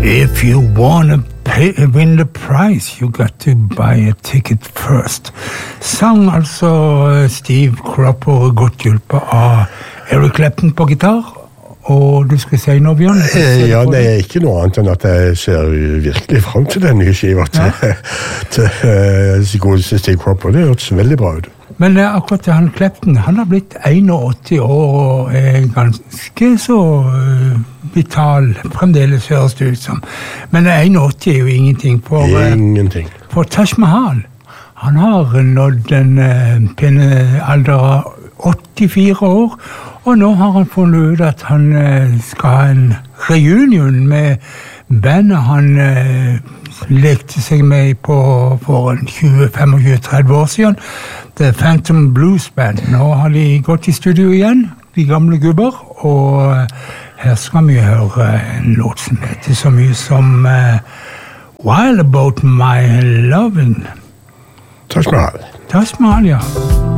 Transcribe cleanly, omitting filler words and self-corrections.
If you wanna win the prize, you got to buy a ticket first. Sang altså Steve Cropper godt hjulpet av Eric Clapton på gitar. Og du skal si noe, Bjørn? Ja, det ikke noe annet enn at jeg ser virkelig frem til den nye skiva til godeste Steve Cropper. Det hørtes veldig bra ut. Men akkurat til han Clapton, han har blitt 81 år og er ganske så vital, fremdeles høres det ut som. Men 81 er jo ingenting for... Ingenting. For Taj Mahal, han har nådd en pene alder av 84 år, og nå har han funnet ut at han skal ha en reunion med bandet han lekte seg med på for 20-25-30 år siden, The Phantom Blues Band. Nå har de gått i studio igjen, de gamle gubber, og her skal vi høre en låt som heter så mye som While About My Lovin'. Taj Mahal. Taj Mahal, ja.